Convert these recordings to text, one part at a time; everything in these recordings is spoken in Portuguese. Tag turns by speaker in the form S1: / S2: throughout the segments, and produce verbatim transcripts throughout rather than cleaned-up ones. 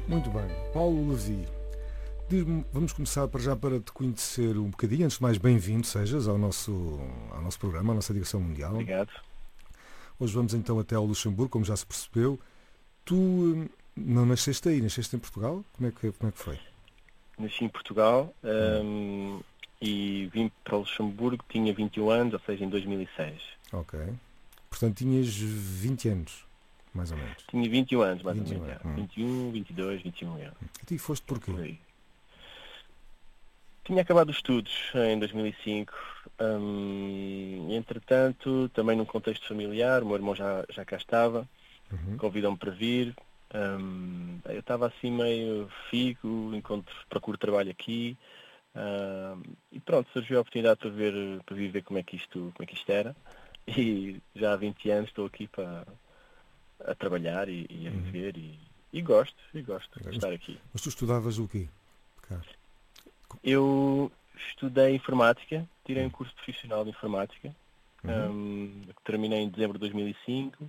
S1: Muito bem. Paulo Levi, diz-me, vamos começar para já para te conhecer um bocadinho. Antes de mais, bem-vindo sejas ao nosso, ao nosso programa, à nossa direção mundial.
S2: Obrigado.
S1: Hoje vamos então até ao Luxemburgo, como já se percebeu. Tu hum, não nasceste aí, nasceste em Portugal? Como é que, como é que foi?
S2: Nasci em Portugal um, e vim para o Luxemburgo, tinha vinte e um anos, ou seja, em dois mil e seis.
S1: Ok. Portanto, tinhas vinte anos, mais ou menos.
S2: Tinha vinte e um anos, mais
S1: vinte e um
S2: ou menos.
S1: anos. Hum.
S2: vinte e um, vinte e dois, vinte e um. É.
S1: E tu foste porquê?
S2: Por aí. Tinha acabado os estudos em dois mil e cinco. Um, entretanto, também num contexto familiar, o meu irmão já, já cá estava,
S1: Uhum.
S2: convidou-me para vir. Um, eu estava assim meio figo, encontro, procuro trabalho aqui. Um, e pronto, surgiu a oportunidade para ver, para vir ver como é que isto, como é que isto era. E já há vinte anos estou aqui para a trabalhar e, e a
S1: Uhum.
S2: viver e, e gosto, e gosto de
S1: Mas-
S2: estar aqui.
S1: Mas tu estudavas o quê? Cá.
S2: Eu estudei informática, tirei um curso profissional de informática,
S1: Uhum.
S2: um, que terminei em dezembro de dois mil e cinco.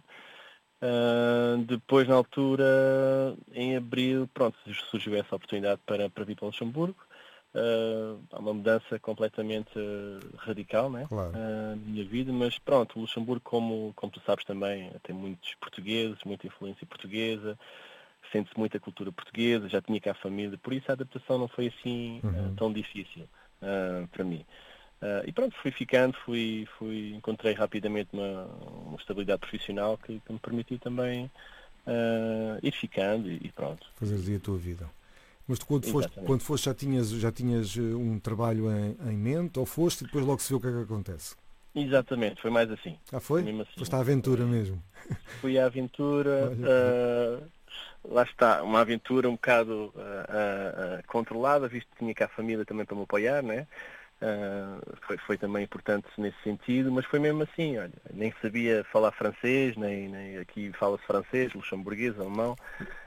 S2: Uh, depois, na altura, em abril, pronto, surgiu essa oportunidade para, para vir para o Luxemburgo. Uh, há uma mudança completamente uh, radical, né?
S1: Claro.
S2: Uh, na minha vida, mas pronto, o Luxemburgo, como, como tu sabes também, tem muitos portugueses, muita influência portuguesa, sente-se muita cultura portuguesa, já tinha cá a família, por isso a adaptação não foi assim uh,
S1: Uhum.
S2: tão difícil uh, para mim. Uh, e pronto, fui ficando, fui, fui, encontrei rapidamente uma, uma estabilidade profissional que, que me permitiu também uh, ir ficando e, e pronto.
S1: Fazeres aí a tua vida. Mas tu quando foste,
S2: Exatamente.
S1: quando foste já tinhas, já tinhas eh, um trabalho em, em mente, ou foste e depois logo se vê o que é que acontece?
S2: Exatamente, foi mais assim.
S1: Ah, foi?
S2: Mesmo assim.
S1: Foste à aventura
S2: Foi-
S1: mesmo.
S2: Fui à aventura,
S1: Olha,
S2: uh, lá está, uma aventura um bocado uh, uh, uh, controlada, visto que tinha cá a família também para me apoiar, né? Uh, foi, foi também importante nesse sentido, mas foi mesmo assim, olha, nem sabia falar francês, nem, nem aqui fala-se francês, luxemburguês, alemão,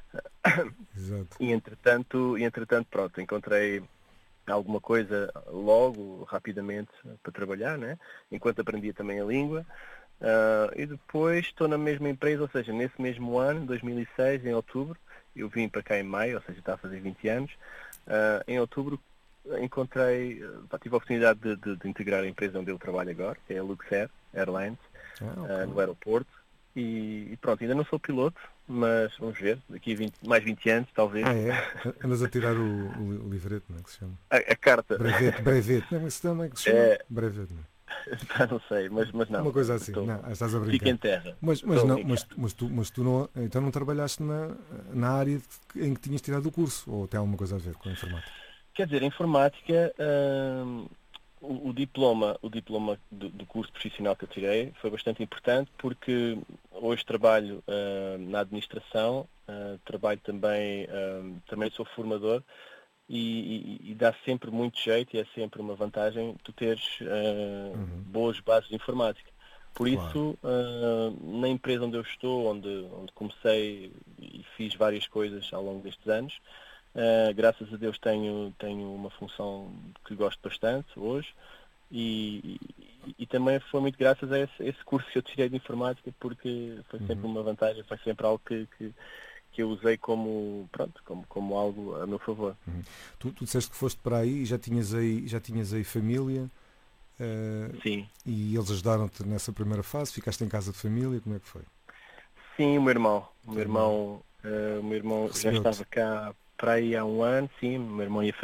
S1: Exato.
S2: e entretanto, e entretanto pronto, encontrei alguma coisa logo, rapidamente, para trabalhar, né? Enquanto aprendia também a língua. Uh, e depois estou na mesma empresa, ou seja, nesse mesmo ano, dois mil e seis, em outubro, eu vim para cá em maio, ou seja, está a fazer vinte anos. Uh, em outubro encontrei, uh, tive a oportunidade de, de, de integrar a empresa onde eu trabalho agora, que é a Luxair Airlines,
S1: Ah,
S2: uh, no
S1: ok.
S2: aeroporto. E, e pronto, ainda não sou piloto, mas vamos ver, daqui a vinte, mais vinte anos, talvez,
S1: Ah, é? Andas a tirar o, o, o livrete, não é que se chama?
S2: a, a carta.
S1: Brevete, brevete. Não, mas como é que se chama?
S2: É,
S1: Brevete, não é?
S2: já não sei, mas, mas não.
S1: Uma coisa assim.
S2: Estou,
S1: Não, estás a
S2: fico em
S1: brincar.
S2: terra.
S1: Mas, mas,
S2: Estou a
S1: não,
S2: brincar.
S1: mas, mas, tu, mas tu não, então não trabalhaste na, na área de- em que tinhas tirado o curso? Ou tem alguma coisa a ver com a informática?
S2: Quer dizer, a informática, hum, o, o diploma, o diploma do, do curso profissional que eu tirei foi bastante importante porque hoje trabalho hum, na administração, hum, trabalho também, hum, também sou formador e, e- e dá sempre muito jeito e é sempre uma vantagem tu teres hum,
S1: Uhum.
S2: boas bases de informática. Por
S1: Claro.
S2: isso, hum, na empresa onde eu estou, onde, onde comecei e fiz várias coisas ao longo destes anos, Uh, graças a Deus tenho, tenho uma função que gosto bastante hoje e, e, e também foi muito graças a esse, esse curso que eu tirei de informática porque foi sempre
S1: Uhum.
S2: uma vantagem, foi sempre algo que, que, que eu usei como, pronto, como, como algo a meu favor.
S1: Uhum. Tu, tu disseste que foste para aí e já tinhas aí, já tinhas aí família eh,
S2: Sim,
S1: e eles ajudaram-te nessa primeira fase? Ficaste em casa de família? Como é que foi?
S2: sim, o meu irmão, o meu
S1: Teu irmão
S2: irmão, uh, o meu irmão já
S1: recebeu-te?
S2: estava cá para aí há um ano, sim, o meu irmão e a